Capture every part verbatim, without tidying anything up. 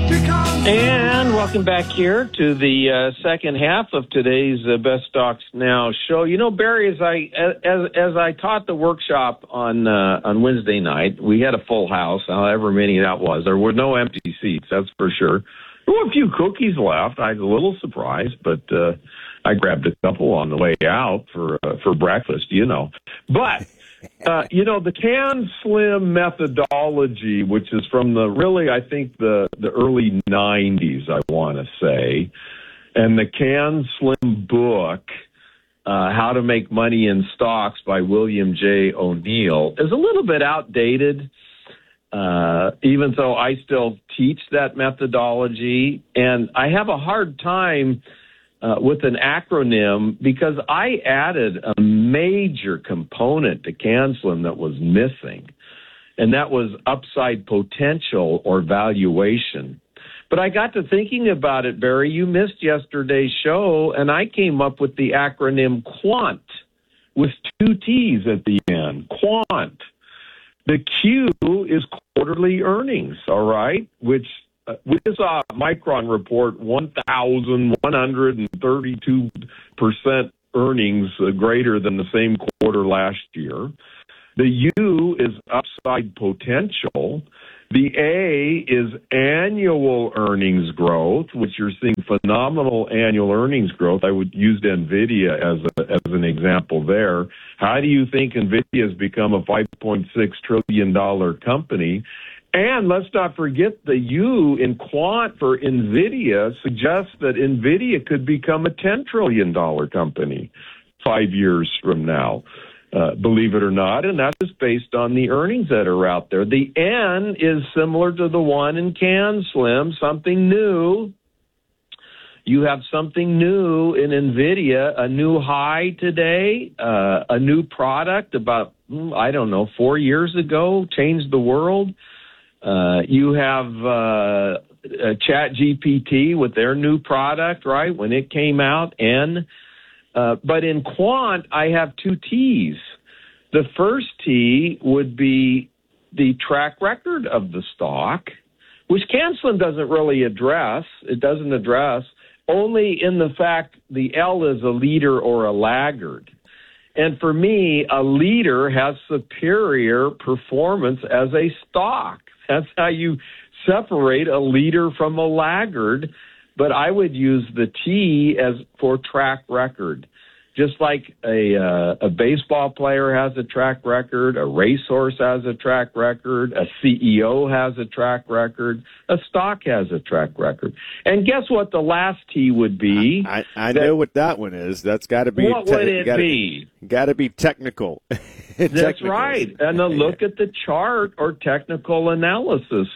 And welcome back here to the uh, second half of today's uh, Best Stocks Now show. You know, Barry, as I as as I taught the workshop on uh, on Wednesday night, we had a full house, however many that was. There were no empty seats, that's for sure. There were a few cookies left. I was a little surprised, but uh, I grabbed a couple on the way out for uh, for breakfast, you know. But Uh, you know, the Can Slim methodology, which is from the really, I think, the, the early nineties, I want to say, and the Can Slim book, uh, How to Make Money in Stocks by William J. O'Neill, is a little bit outdated, uh, even though I still teach that methodology. And I have a hard time Uh, with an acronym because I added a major component to CanSlim that was missing, and that was upside potential or valuation. But I got to thinking about it, Barry. You missed yesterday's show, and I came up with the acronym QUANT with two T's at the end, QUANT. The Q is quarterly earnings, all right, which Uh, we saw Micron report one thousand one hundred thirty-two percent earnings uh, greater than the same quarter last year. The U is upside potential. The A is annual earnings growth, which you're seeing phenomenal annual earnings growth. I would use NVIDIA as a, as an example there. How do you think NVIDIA has become a five point six trillion dollars company? And let's not forget the U in quant for NVIDIA suggests that NVIDIA could become a ten trillion dollars company five years from now, uh, believe it or not. And that is based on the earnings that are out there. The N is similar to the one in CanSlim, something new. You have something new in NVIDIA, a new high today, uh, a new product about, I don't know, four years ago, changed the world. Uh, you have uh, uh, ChatGPT with their new product, right, when it came out. And uh, but in quant, I have two T's. The first T would be the track record of the stock, which CanSlim doesn't really address. It doesn't address only in the fact the L is a leader or a laggard. And for me, a leader has superior performance as a stock. That's how you separate a leader from a laggard. But I would use the T as for track record. Just like a uh, a baseball player has a track record, a racehorse has a track record, a C E O has a track record, a stock has a track record. And guess what the last T would be? I, I that, know what that one is. That's got to be. What te- would it gotta, be? Got to be technical. That's technical. Right. And a look at the chart or technical analysis.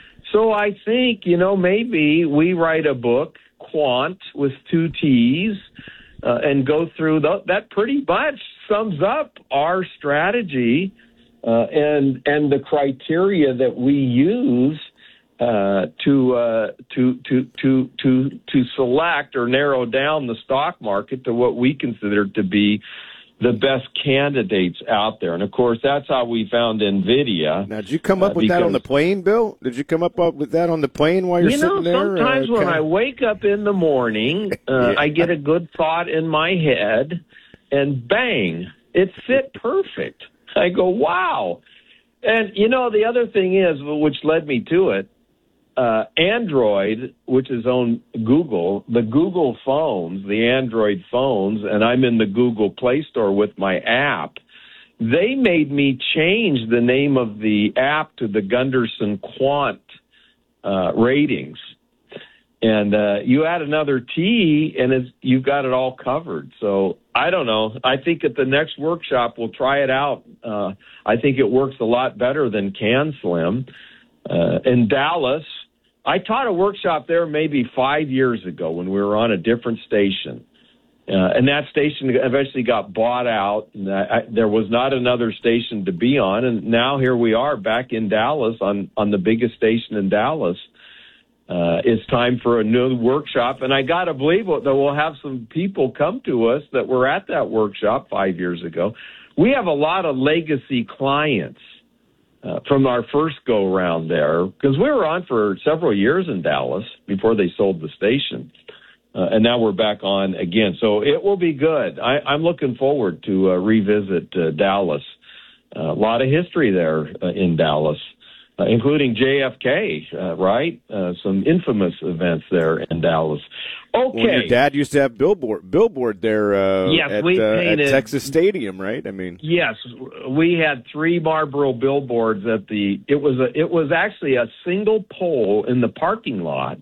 So I think, you know, maybe we write a book, Quant, with two T's, uh, and go through the, that pretty much sums up our strategy uh, and and the criteria that we use uh, to uh, to to to to to select or narrow down the stock market to what we consider to be the best candidates out there. And, of course, that's how we found NVIDIA. Now, did you come up uh, with because, that on the plane, Bill? Did you come up with that on the plane while you're you know, sitting there? You know, sometimes uh, when kinda... I wake up in the morning, uh, yeah. I get a good thought in my head, and bang, it fit perfect. I go, wow. And, you know, the other thing is, which led me to it, Uh, Android, which is on Google, the Google phones, the Android phones, and I'm in the Google Play Store with my app, they made me change the name of the app to the Gunderson Quant uh, ratings. And uh, you add another T, and it's, you've got it all covered. So I don't know. I think at the next workshop, we'll try it out. Uh, I think it works a lot better than CanSlim. Uh, in Dallas, I taught a workshop there maybe five years ago when we were on a different station. Uh, and that station eventually got bought out. And I, I, there was not another station to be on. And now here we are back in Dallas on, on the biggest station in Dallas. Uh, it's time for a new workshop. And I got to believe that we'll have some people come to us that were at that workshop five years ago. We have a lot of legacy clients uh, from our first go around there, because we were on for several years in Dallas before they sold the station. Uh, and now we're back on again. So it will be good. I, I'm looking forward to uh, revisit uh, Dallas. Uh, a lot of history there uh, in Dallas, uh, including J F K, uh, right? Uh, some infamous events there in Dallas. Okay. Well, your dad used to have billboard billboard there uh, yes, at, we uh, painted, at Texas Stadium, right? I mean, yes, we had three Marlboro billboards at the. It was a. It was actually a single pole in the parking lot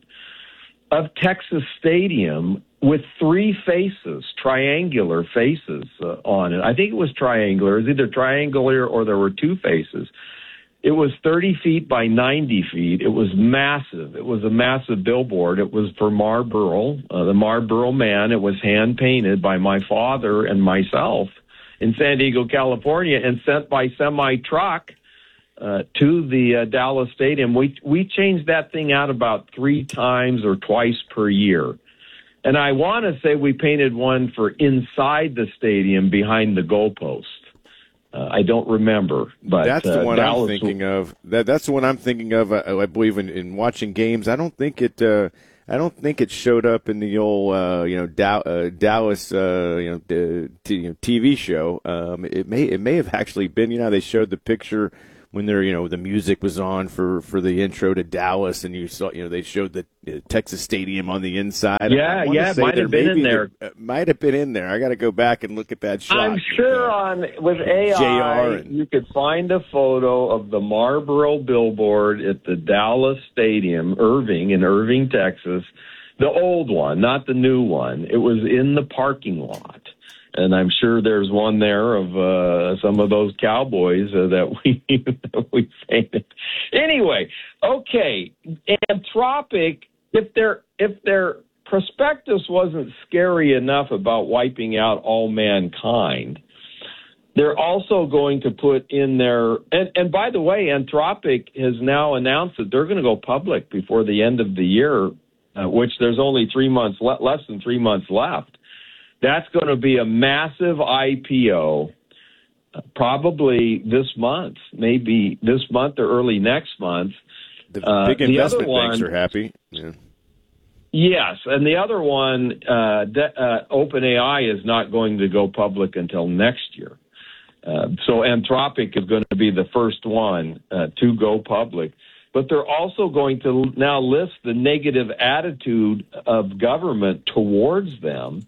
of Texas Stadium with three faces, triangular faces uh, on it. I think it was triangular. It was either triangular or there were two faces. It was thirty feet by ninety feet. It was massive. It was a massive billboard. It was for Marlboro, uh, the Marlboro Man. It was hand-painted by my father and myself in San Diego, California, and sent by semi-truck uh, to the uh, Dallas Stadium. We, we changed that thing out about three times or twice per year. And I want to say we painted one for inside the stadium behind the goalpost. Uh, I don't remember, but that's the uh, one Dallas I'm thinking of. That that's the one I'm thinking of. I, I believe in, in watching games. I don't think it. Uh, I don't think it showed up in the old, uh, you know, Dow, uh, Dallas, uh, you know, the t- you know, T V show. Um, it may it may have actually been. You know, they showed the picture when they're, you know, the music was on for, for the intro to Dallas, and you saw, you know, they showed the uh, Texas Stadium on the inside. Yeah, yeah, it might have been in there. Uh, might have been in there. I got to go back and look at that shot. I'm sure on with A I, and, you could find a photo of the Marlboro billboard at the Dallas Stadium, Irving, in Irving, Texas. The old one, not the new one. It was in the parking lot. And I'm sure there's one there of uh, some of those Cowboys uh, that we that we painted. Anyway, okay, Anthropic. If their if their prospectus wasn't scary enough about wiping out all mankind, they're also going to put in their. And, and by the way, Anthropic has now announced that they're going to go public before the end of the year, uh, which there's only three months le- less than three months left. That's going to be a massive I P O, uh, probably this month, maybe this month or early next month. The uh, big investment the banks one, are happy. Yeah. Yes, and the other one, uh, de- uh, OpenAI, is not going to go public until next year. Uh, so Anthropic is going to be the first one uh, to go public. But they're also going to now list the negative attitude of government towards them.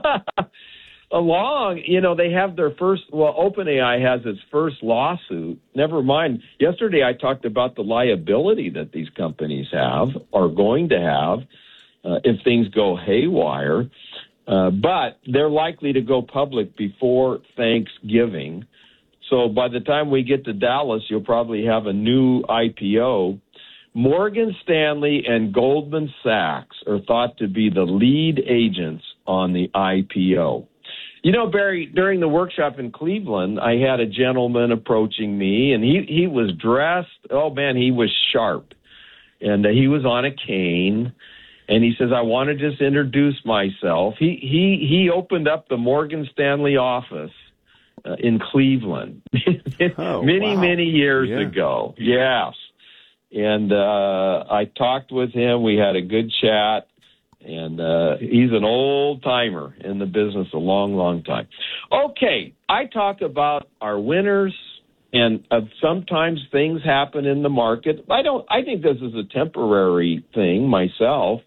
Along, you know, they have their first, well, OpenAI has its first lawsuit. Never mind. Yesterday I talked about the liability that these companies have, are going to have, uh, if things go haywire. Uh, but they're likely to go public before Thanksgiving. So by the time we get to Dallas, you'll probably have a new I P O. Morgan Stanley and Goldman Sachs are thought to be the lead agents on the I P O. You know, Barry, during the workshop in Cleveland, I had a gentleman approaching me, and he, he was dressed, oh, man, he was sharp. And uh, he was on a cane, and he says, I want to just introduce myself. He, he, he opened up the Morgan Stanley office uh, in Cleveland oh, many, wow. many years yeah. ago. Yes. And uh, I talked with him. We had a good chat. And uh, he's an old timer in the business, a long, long time. Okay, I talk about our winners, and uh, sometimes things happen in the market. I don't. I think this is a temporary thing myself.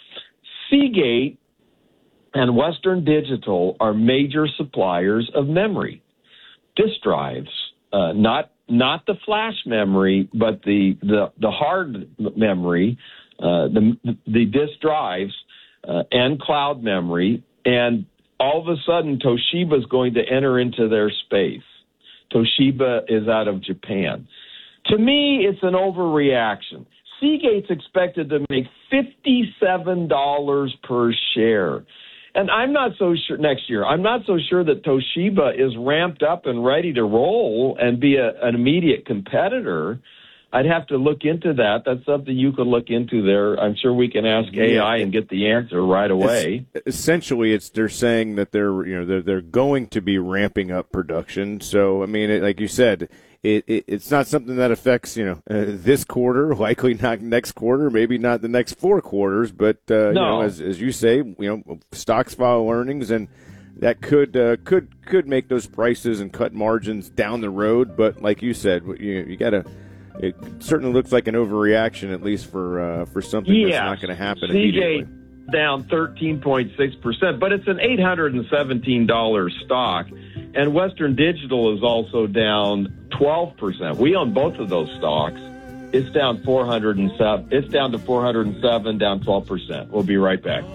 Seagate and Western Digital are major suppliers of memory, disk drives, uh, not not the flash memory, but the the, the hard memory, uh, the the disk drives. Uh, and cloud memory, and all of a sudden Toshiba is going to enter into their space. Toshiba is out of Japan. To me, it's an overreaction. Seagate's expected to make fifty-seven dollars per share. And I'm not so sure next year, I'm not so sure that Toshiba is ramped up and ready to roll and be a, an immediate competitor. I'd have to look into that. That's something you could look into there. I'm sure we can ask A I and get the answer right away. It's, essentially, it's they're saying that they're you know they're they're going to be ramping up production. So I mean, it, like you said, it, it it's not something that affects, you know, uh, this quarter, likely not next quarter, maybe not the next four quarters. But uh, no. you know, as as you say, you know, stocks follow earnings, and that could uh, could could make those prices and cut margins down the road. But like you said, you you got to. It certainly looks like an overreaction, at least for uh, for something yeah. that's not going to happen C J immediately. Down thirteen point six percent, but it's an eight hundred seventeen dollars stock. And Western Digital is also down twelve percent. We own both of those stocks. It's down four hundred seven. It's down to four hundred seven, down twelve percent. We'll be right back.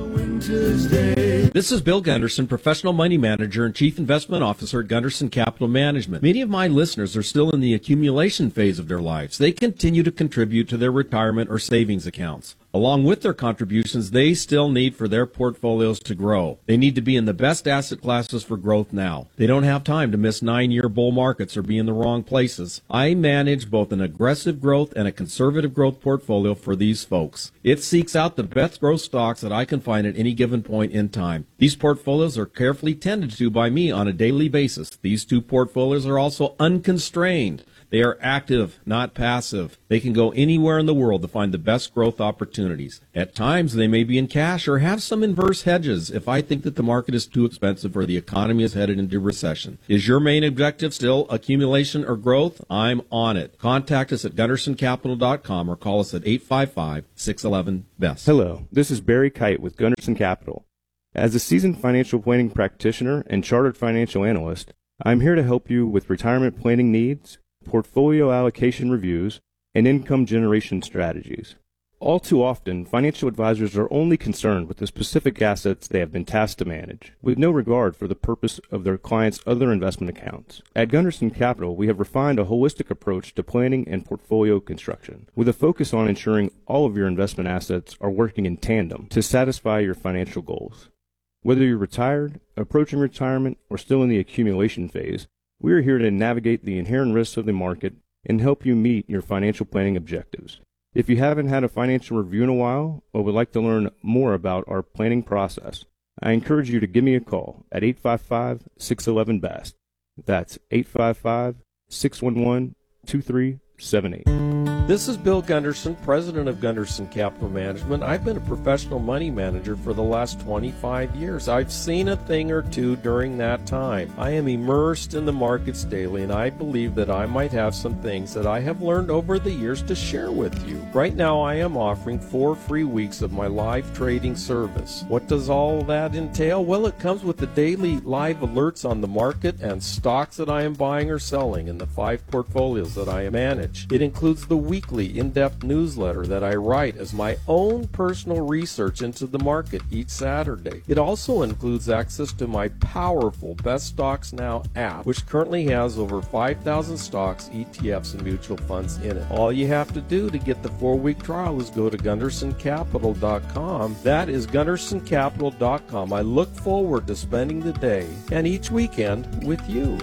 This is Bill Gunderson, Professional Money Manager and Chief Investment Officer at Gunderson Capital Management. Many of my listeners are still in the accumulation phase of their lives. They continue to contribute to their retirement or savings accounts. Along with their contributions, they still need for their portfolios to grow. They need to be in the best asset classes for growth now. They don't have time to miss nine-year bull markets or be in the wrong places. I manage both an aggressive growth and a conservative growth portfolio for these folks. It seeks out the best growth stocks that I can find at any given point in time. These portfolios are carefully tended to by me on a daily basis. These two portfolios are also unconstrained. They are active, not passive. They can go anywhere in the world to find the best growth opportunities. At times, they may be in cash or have some inverse hedges if I think that the market is too expensive or the economy is headed into recession. Is your main objective still accumulation or growth? I'm on it. Contact us at gunderson capital dot com or call us at eight five five, six one one, B E S T. Hello, this is Barry Kite with Gunderson Capital. As a seasoned financial planning practitioner and chartered financial analyst, I'm here to help you with retirement planning needs, portfolio allocation reviews, and income generation strategies. All too often, financial advisors are only concerned with the specific assets they have been tasked to manage, with no regard for the purpose of their clients' other investment accounts. At Gunderson Capital, we have refined a holistic approach to planning and portfolio construction, with a focus on ensuring all of your investment assets are working in tandem to satisfy your financial goals. Whether you're retired, approaching retirement, or still in the accumulation phase, we are here to navigate the inherent risks of the market and help you meet your financial planning objectives. If you haven't had a financial review in a while or would like to learn more about our planning process, I encourage you to give me a call at eight five five, six one one, B E S T. That's eight five five, six one one, two three seven eight. This is Bill Gunderson, President of Gunderson Capital Management. I've been a professional money manager for the last twenty-five years. I've seen a thing or two during that time. I am immersed in the markets daily, and I believe that I might have some things that I have learned over the years to share with you. Right now, I am offering four free weeks of my live trading service. What does all that entail? Well, it comes with the daily live alerts on the market and stocks that I am buying or selling in the five portfolios that I manage. It includes the weekly in-depth newsletter that I write as my own personal research into the market each Saturday. It also includes access to my powerful Best Stocks Now app, which currently has over five thousand stocks, E T Fs, and mutual funds in it. All you have to do to get the four-week trial is go to gunderson capital dot com. That is gunderson capital dot com. I look forward to spending the day and each weekend with you.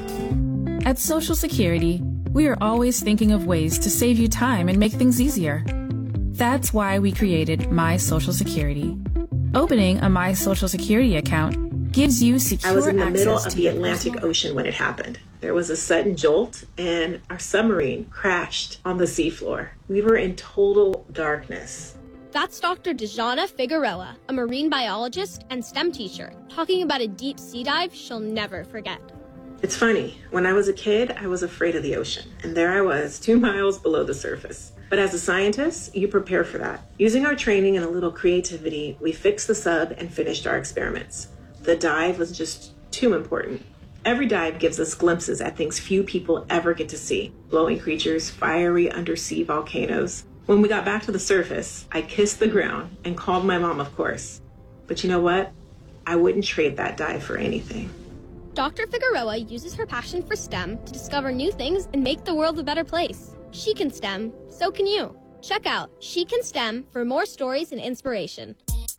At Social Security, we are always thinking of ways to save you time and make things easier. That's why we created My Social Security. Opening a My Social Security account gives you secure access. I was in the middle of the Atlantic Atlantic Ocean when it happened. There was a sudden jolt and our submarine crashed on the seafloor. We were in total darkness. That's Doctor Dejana Figueroa, a marine biologist and STEM teacher, talking about a deep sea dive she'll never forget. It's funny, when I was a kid, I was afraid of the ocean, and there I was, two miles below the surface. But as a scientist, you prepare for that. Using our training and a little creativity, we fixed the sub and finished our experiments. The dive was just too important. Every dive gives us glimpses at things few people ever get to see. Glowing creatures, fiery undersea volcanoes. When we got back to the surface, I kissed the ground and called my mom, of course. But you know what? I wouldn't trade that dive for anything. Doctor Figueroa uses her passion for STEM to discover new things and make the world a better place. She can STEM, so can you. Check out She Can STEM for more stories and inspiration.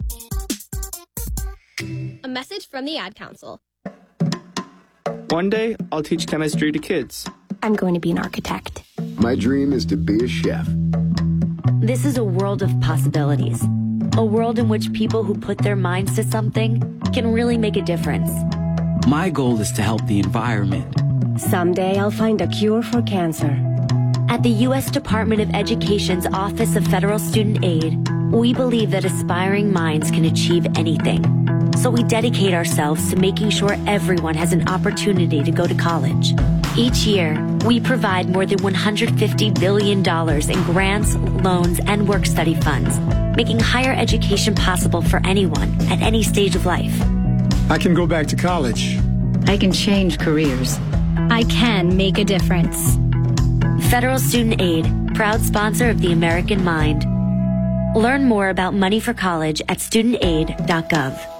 A message from the Ad Council. One day, I'll teach chemistry to kids. I'm going to be an architect. My dream is to be a chef. This is a world of possibilities. A world in which people who put their minds to something can really make a difference. My goal is to help the environment. Someday I'll find a cure for cancer. At the U S Department of Education's Office of Federal Student Aid, we believe that aspiring minds can achieve anything. So we dedicate ourselves to making sure everyone has an opportunity to go to college. Each year, we provide more than one hundred fifty billion dollars in grants, loans, and work-study funds, making higher education possible for anyone at any stage of life. I can go back to college. I can change careers. I can make a difference. Federal Student Aid, proud sponsor of the American Mind. Learn more about money for college at student aid dot gov.